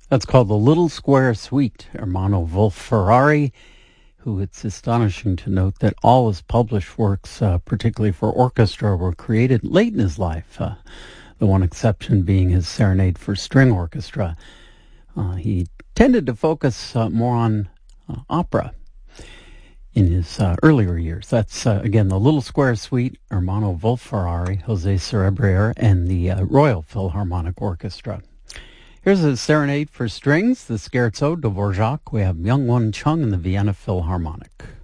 That's called the Little Square Suite. Ermanno Wolf-Ferrari, who it's astonishing to note that all his published works, particularly for orchestra, were created late in his life. The one exception being his Serenade for String Orchestra. He tended to focus more on opera in his earlier years. That's, again, the Little Square Suite, Ermanno Wolf-Ferrari, Jose Cerebrier, and the Royal Philharmonic Orchestra. Here's a Serenade for Strings, the Scherzo, Dvorak. We have Myung-Whun Chung and the Vienna Philharmonic.